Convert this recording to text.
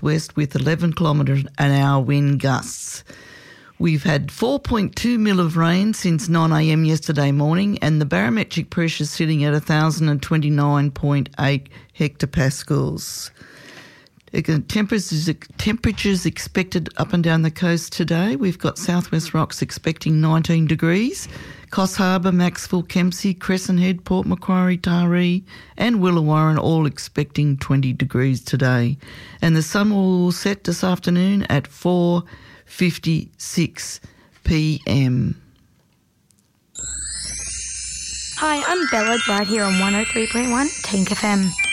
west with 11 kilometre an hour wind gusts. We've had 4.2 mil of rain since 9 a.m. yesterday morning, and the barometric pressure is sitting at 1,029.8 hectopascals. Temperatures expected up and down the coast today. We've got Southwest Rocks expecting 19 degrees, Coffs Harbour, Maxville, Kempsey, Crescent Head, Port Macquarie, Taree and Willawarrin all expecting 20 degrees today. And the sun will set this afternoon at 4:56 p.m. Hi, I'm Bella right here on 103.1 Tink FM.